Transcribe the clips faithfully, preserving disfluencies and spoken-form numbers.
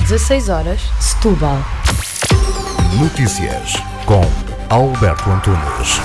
dezasseis horas, Setúbal. Notícias com Alberto Antunes.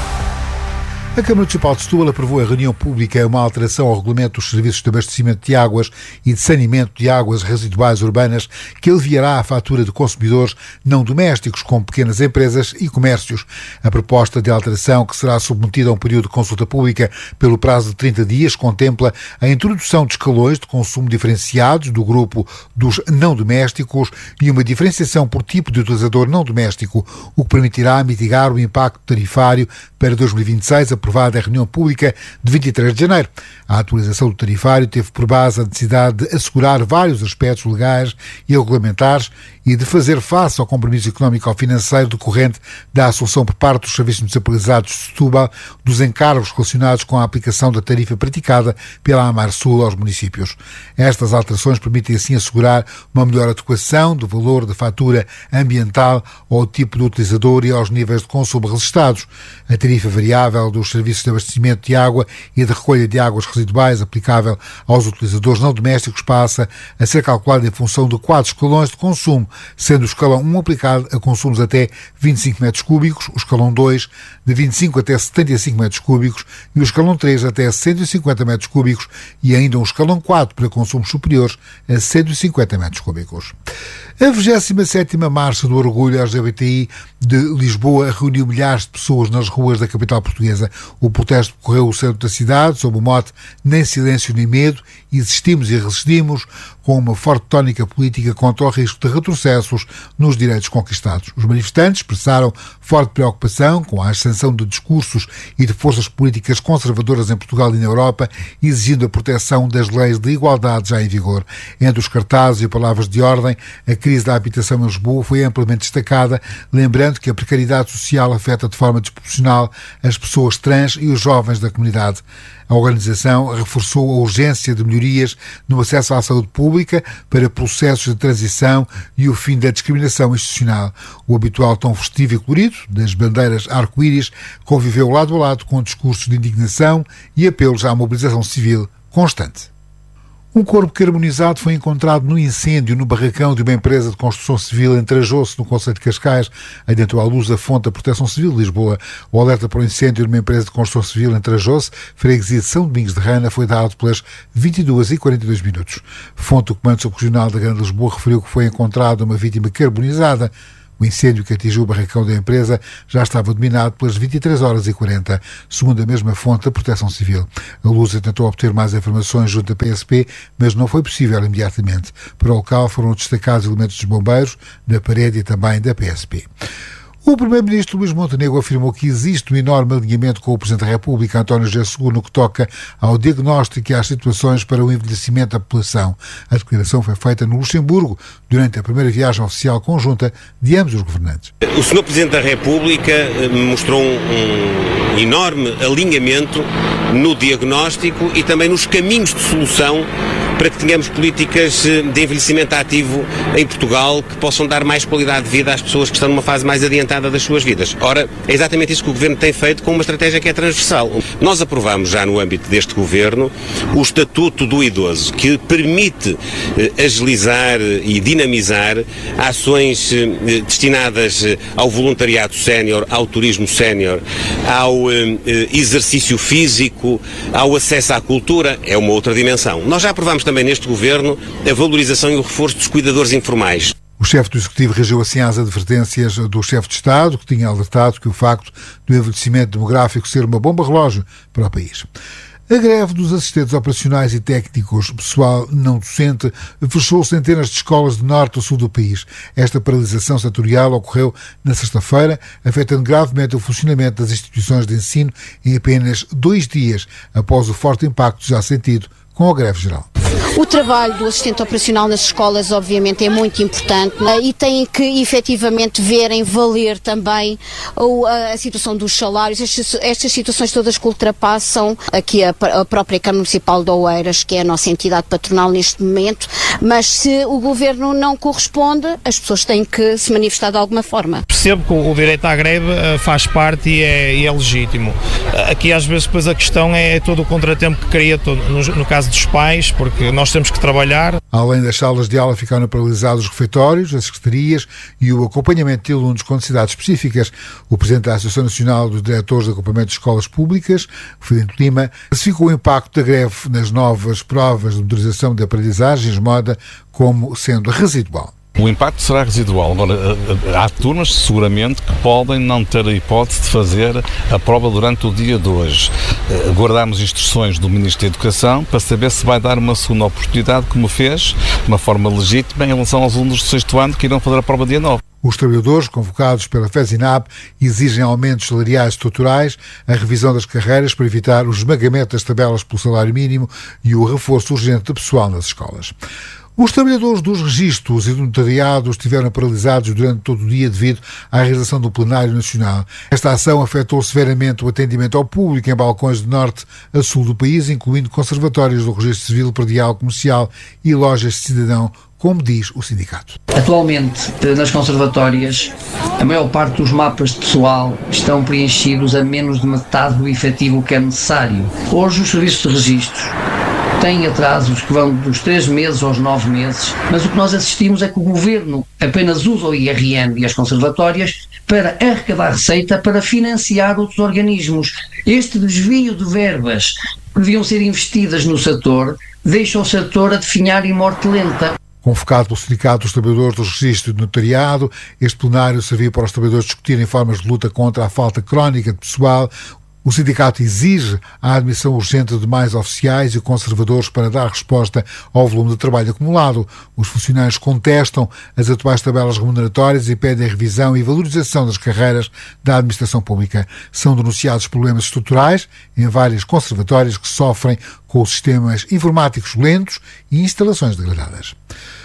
A Câmara Municipal de Setúbal aprovou em reunião pública uma alteração ao regulamento dos serviços de abastecimento de águas e de saneamento de águas residuais urbanas que aliviará a fatura de consumidores não domésticos, como pequenas empresas e comércios. A proposta de alteração, que será submetida a um período de consulta pública pelo prazo de trinta dias, contempla a introdução de escalões de consumo diferenciados do grupo dos não domésticos e uma diferenciação por tipo de utilizador não doméstico, o que permitirá mitigar o impacto tarifário para dois mil e vinte e seis, aprovada em reunião pública de vinte e três de janeiro. A atualização do tarifário teve por base a necessidade de assegurar vários aspectos legais e regulamentares e de fazer face ao compromisso económico-financeiro decorrente da assunção por parte dos serviços municipalizados de Setúbal dos encargos relacionados com a aplicação da tarifa praticada pela Amarsul aos municípios. Estas alterações permitem assim assegurar uma melhor adequação do valor da fatura ambiental ao tipo de utilizador e aos níveis de consumo registados. A tarifa variável dos serviços de abastecimento de água e de recolha de águas residuais aplicável aos utilizadores não domésticos passa a ser calculada em função de quatro escalões de consumo, sendo o escalão um aplicado a consumos até vinte e cinco metros cúbicos, o escalão dois de vinte e cinco até setenta e cinco metros cúbicos e o escalão três até cento e cinquenta metros cúbicos e ainda um escalão quatro para consumos superiores a cento e cinquenta metros cúbicos. A vigésima sétima Marcha do Orgulho L G B T I de Lisboa reuniu milhares de pessoas nas ruas da capital portuguesa. O protesto percorreu o centro da cidade sob o mote "Nem silêncio nem medo, existimos e resistimos", com uma forte tónica política contra o risco de retrocessos nos direitos conquistados. Os manifestantes expressaram forte preocupação com a ascensão de discursos e de forças políticas conservadoras em Portugal e na Europa, exigindo a proteção das leis de igualdade já em vigor. Entre os cartazes e palavras de ordem, a crise da habitação em Lisboa foi amplamente destacada, lembrando que a precariedade social afeta de forma desproporcional as pessoas trans e os jovens da comunidade. A organização reforçou a urgência de melhorias no acesso à saúde pública para processos de transição e o fim da discriminação institucional. O habitual tom festivo e colorido das bandeiras arco-íris conviveu lado a lado com discursos de indignação e apelos à mobilização civil constante. Um corpo carbonizado foi encontrado no incêndio no barracão de uma empresa de construção civil em Trajouce, no concelho de Cascais. Adentrou à luz a fonte da Proteção Civil de Lisboa. O alerta para o incêndio numa empresa de construção civil em Trajouce, freguesia de São Domingos de Rana, foi dado pelas vinte e duas e quarenta e dois minutos. Fonte do Comando Subregional da Grande Lisboa referiu que foi encontrada uma vítima carbonizada. O incêndio que atingiu o barracão da empresa já estava dominado pelas vinte e três horas e quarenta, segundo a mesma fonte da Proteção Civil. A Lusa tentou obter mais informações junto da P S P, mas não foi possível imediatamente. Para o local foram destacados elementos dos bombeiros, da parede e também da P S P. O primeiro-ministro Luís Montenegro afirmou que existe um enorme alinhamento com o Presidente da República, António José Seguro, no que toca ao diagnóstico e às situações para o envelhecimento da população. A declaração foi feita no Luxemburgo, durante a primeira viagem oficial conjunta de ambos os governantes. O senhor Presidente da República mostrou um, um enorme alinhamento no diagnóstico e também nos caminhos de solução para que tenhamos políticas de envelhecimento ativo em Portugal que possam dar mais qualidade de vida às pessoas que estão numa fase mais adiantada das suas vidas. Ora, é exatamente isso que o Governo tem feito com uma estratégia que é transversal. Nós aprovamos já no âmbito deste Governo o Estatuto do Idoso, que permite eh, agilizar e dinamizar ações eh, destinadas eh, ao voluntariado sénior, ao turismo sénior, ao eh, exercício físico, ao acesso à cultura. É uma outra dimensão. Nós já aprovamos também neste Governo a valorização e o reforço dos cuidadores informais. O chefe do Executivo reagiu assim às advertências do chefe de Estado, que tinha alertado que o facto do envelhecimento demográfico ser uma bomba relógio para o país. A greve dos assistentes operacionais e técnicos, pessoal não docente, fechou centenas de escolas de norte a sul do país. Esta paralisação setorial ocorreu na sexta-feira, afetando gravemente o funcionamento das instituições de ensino em apenas dois dias, após o forte impacto já sentido com a greve geral. O trabalho do assistente operacional nas escolas, obviamente, é muito importante, né? E tem que, efetivamente, verem valer também a, a situação dos salários, estas, estas situações todas que ultrapassam aqui a, a própria Câmara Municipal de Oeiras, que é a nossa entidade patronal neste momento, mas se o Governo não corresponde, as pessoas têm que se manifestar de alguma forma. Percebo que o direito à greve faz parte e é, e é legítimo. Aqui, às vezes, depois a questão é todo o contratempo que cria, todo, no, no caso dos pais, porque nós nós temos que trabalhar. Além das salas de aula, ficaram paralisados os refeitórios, as secretarias e o acompanhamento de alunos com necessidades específicas. O presidente da Associação Nacional dos Diretores de Acompanhamento de Escolas Públicas, Filipe Lima, classificou o impacto da greve nas novas provas de monitorização de aprendizagens moda como sendo residual. O impacto será residual. Agora, há turmas, seguramente, que podem não ter a hipótese de fazer a prova durante o dia de hoje. Guardamos instruções do Ministro da Educação para saber se vai dar uma segunda oportunidade, como fez, de uma forma legítima, em relação aos alunos do sexto ano que irão fazer a prova dia nove. Os trabalhadores, convocados pela FESINAB, exigem aumentos salariais estruturais, a revisão das carreiras para evitar o esmagamento das tabelas pelo salário mínimo e o reforço urgente de pessoal nas escolas. Os trabalhadores dos registros e do notariado estiveram paralisados durante todo o dia devido à realização do plenário nacional. Esta ação afetou severamente o atendimento ao público em balcões de norte a sul do país, incluindo conservatórios do registro civil, predial, comercial e lojas de cidadão, como diz o sindicato. Atualmente, nas conservatórias, a maior parte dos mapas de pessoal estão preenchidos a menos de metade do efetivo que é necessário. Hoje, os serviços de registros têm atrasos que vão dos três meses aos nove meses, mas o que nós assistimos é que o Governo apenas usa o I R N e as conservatórias para arrecadar receita para financiar outros organismos. Este desvio de verbas que deviam ser investidas no setor deixa o setor a definhar em morte lenta. Convocado pelo Sindicato dos Trabalhadores dos Registros e do Notariado, este plenário serviu para os trabalhadores discutirem formas de luta contra a falta crónica de pessoal. O sindicato exige a admissão urgente de mais oficiais e conservadores para dar resposta ao volume de trabalho acumulado. Os funcionários contestam as atuais tabelas remuneratórias e pedem a revisão e valorização das carreiras da administração pública. São denunciados problemas estruturais em várias conservatórias que sofrem com os sistemas informáticos lentos e instalações degradadas.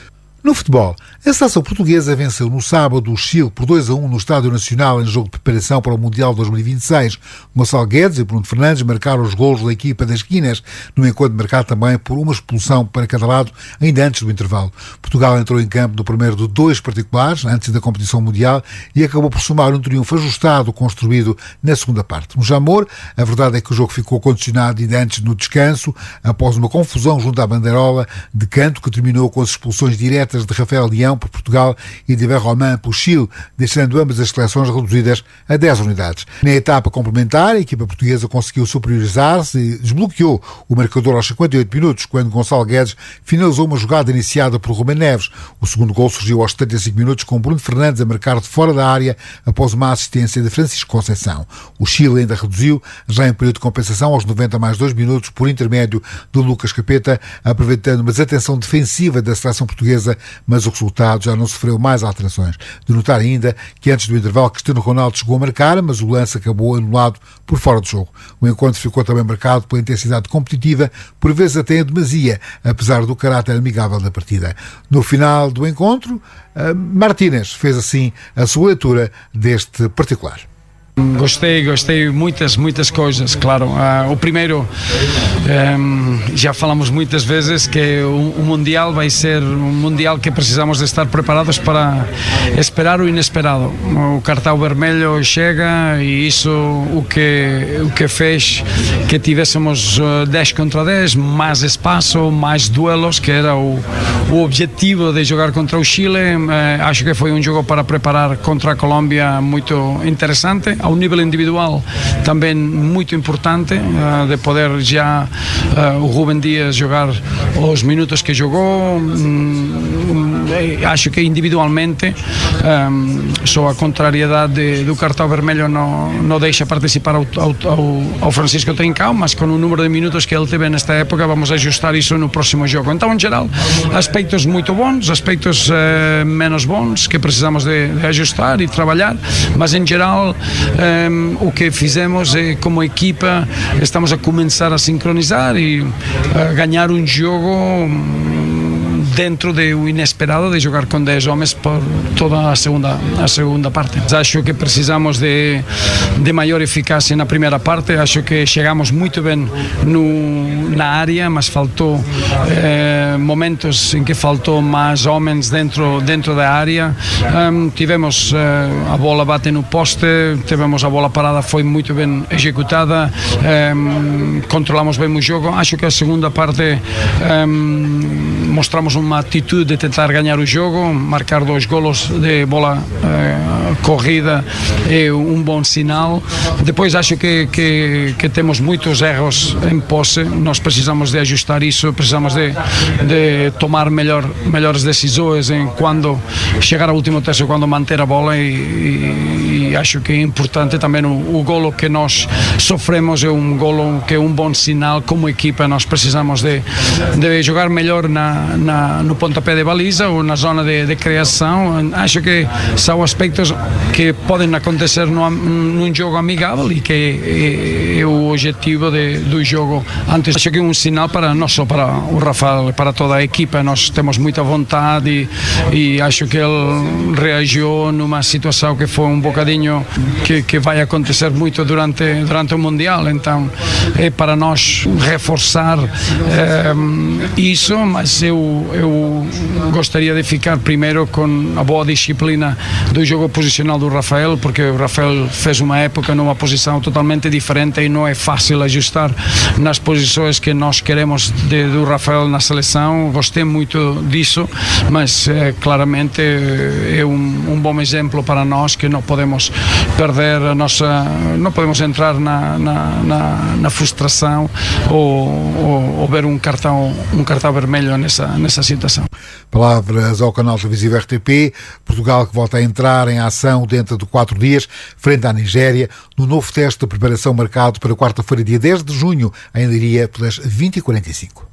No futebol, a seleção portuguesa venceu no sábado o Chile por dois a um no Estádio Nacional em jogo de preparação para o Mundial dois mil e vinte e seis. Gonçalo Guedes e Bruno Fernandes marcaram os golos da equipa das esquinas, no encontro marcado também por uma expulsão para cada lado, ainda antes do intervalo. Portugal entrou em campo no primeiro de dois particulares, antes da competição mundial, e acabou por somar um triunfo ajustado construído na segunda parte. No Jamor, a verdade é que o jogo ficou condicionado ainda antes no descanso, após uma confusão junto à bandeirola de canto que terminou com as expulsões diretas de Rafael Leão por Portugal e de Iber Romain pelo Chile, deixando ambas as seleções reduzidas a dez unidades. Na etapa complementar, a equipa portuguesa conseguiu superiorizar-se e desbloqueou o marcador aos cinquenta e oito minutos, quando Gonçalo Guedes finalizou uma jogada iniciada por Rubén Neves. O segundo gol surgiu aos setenta e cinco minutos, com Bruno Fernandes a marcar de fora da área após uma assistência de Francisco Conceição. O Chile ainda reduziu, já em período de compensação, aos noventa mais dois minutos, por intermédio do Lucas Capeta, aproveitando uma desatenção defensiva da seleção portuguesa, mas o resultado já não sofreu mais alterações. De notar ainda que antes do intervalo Cristiano Ronaldo chegou a marcar, mas o lance acabou anulado por fora do jogo. O encontro ficou também marcado pela intensidade competitiva, por vezes até em demasia, apesar do caráter amigável da partida. No final do encontro, Martínez fez assim a sua leitura deste particular. Gostei, gostei muitas, muitas coisas, claro. Uh, o primeiro, um, já falamos muitas vezes que o, o Mundial vai ser um Mundial que precisamos de estar preparados para esperar o inesperado. O cartão vermelho chega e isso o que, o que fez que tivéssemos dez contra dez, mais espaço, mais duelos, que era o, o objetivo de jogar contra o Chile. Uh, acho que foi um jogo para preparar contra a Colômbia muito interessante. Ao nível individual também muito importante, uh, de poder já uh, o Rubem Dias jogar os minutos que jogou. Um, acho que individualmente um, só a contrariedade do cartão vermelho não, não deixa participar ao, ao, ao Francisco Trincão, mas com o número de minutos que ele teve nesta época vamos ajustar isso no próximo jogo. Então, em geral, aspectos muito bons, aspectos uh, menos bons que precisamos de, de ajustar e trabalhar, mas em geral Um, o que fizemos é, como equipa, estamos a começar a sincronizar e a ganhar um jogo um, dentro do inesperado de jogar com dez homens por toda a segunda, a segunda parte. Acho que precisamos de, de maior eficácia na primeira parte, acho que chegamos muito bem no, na área, mas faltou eh, momentos em que faltou mais homens dentro, dentro da área. Um, tivemos uh, a bola bate no poste, tivemos a bola parada, foi muito bem executada, um, controlamos bem o jogo. Acho que a segunda parte um, mostramos uma atitude de tentar ganhar o jogo, marcar dois golos de bola uh, corrida é um bom sinal. Depois acho que, que, que temos muitos erros em posse, nós precisamos de ajustar isso, precisamos de, de tomar melhor, melhores decisões em quando chegar ao último terço, quando manter a bola, e, e, e acho que é importante também o, o golo que nós sofremos é um golo que é um bom sinal. Como equipa nós precisamos de, de jogar melhor na, na, no pontapé de baliza ou na zona de, de criação. Acho que são aspectos que podem acontecer no, num jogo amigável e que é, é, é o objetivo de, do jogo antes. Acho que é um sinal para não só para o Rafael, para toda a equipa. Nós temos muita vontade e, e acho que ele reagiu numa situação que foi um bocadinho que, que vai acontecer muito durante, durante o Mundial. Então é para nós reforçar é, isso, mas eu, eu gostaria de ficar primeiro com a boa disciplina do jogo posicional do Rafael, porque o Rafael fez uma época numa posição totalmente diferente e não é fácil ajustar nas posições que nós queremos de, do Rafael na seleção. Gostei muito disso, mas é, claramente é um, um bom exemplo para nós que não podemos perder a nossa, não podemos entrar na, na, na, na frustração ou, ou, ou ver um cartão, um cartão vermelho nessa, nessa situação. Palavras ao canal televisivo R T P. Portugal que volta a entrar em ação dentro de quatro dias, frente à Nigéria, no novo teste de preparação marcado para quarta-feira, dia dez de junho, em Leiria, pelas vinte e quarenta e cinco.